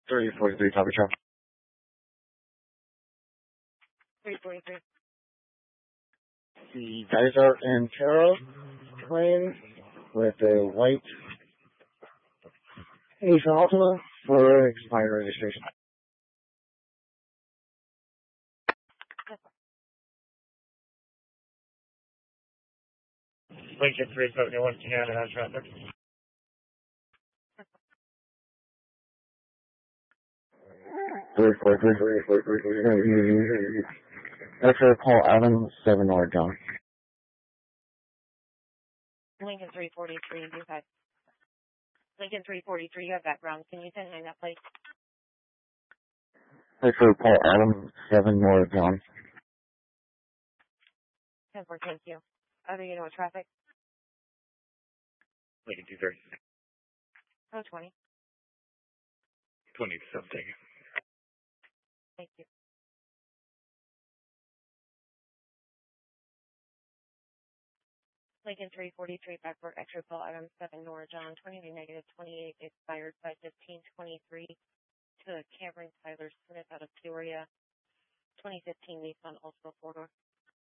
343 Copy Traffic. 343. The Geyser Antero train with a white Ace Altima for expired registration. Lincoln 371 Canada on traffic. After call Adam 7 or John. Lincoln 343, you have Lincoln 343, you have background. Can you send me that place? After call Adam 7 or John. 10-4, thank you. Other you know traffic? Lincoln 230. Oh, 20. 20 something. Thank you. Lincoln 343, backward, extra call item 7, Nora John, 20 negative 28, expired 5/15/23 to Cameron Tyler Smith out of Peoria, 2015 Nissan Ultima 4-door.